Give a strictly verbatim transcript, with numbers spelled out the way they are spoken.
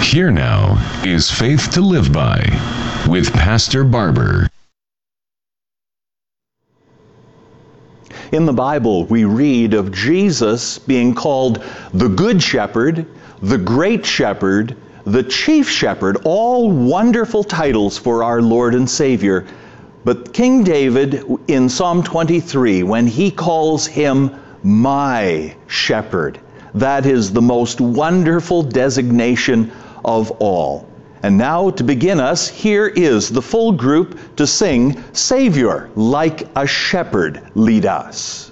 Here now is Faith to Live By with Pastor Barber. In the Bible, we read of Jesus being called the Good Shepherd, the Great Shepherd, the Chief Shepherd, all wonderful titles for our Lord and Savior. But King David, in Psalm twenty-three, when he calls him my shepherd, that is the most wonderful designation of all. And now, to begin us, here is the full group to sing Savior, Like a Shepherd, Lead Us.